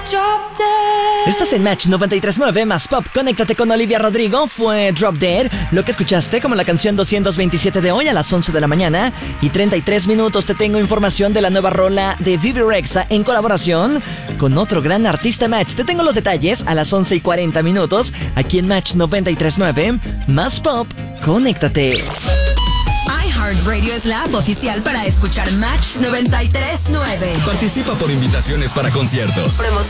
Estás en Match 93.9 más Pop. Conéctate con Olivia Rodrigo. Fue Drop Dead, lo que escuchaste como la canción 227 de hoy a las 11 de la mañana. Y 33 minutos te tengo información de la nueva rola de Vivi Rexha en colaboración con otro gran artista Match. Te tengo los detalles a las 11 y 40 minutos aquí en Match 93.9 más Pop. Conéctate. iHeartRadio es la app oficial para escuchar Match 93.9. Participa por invitaciones para conciertos.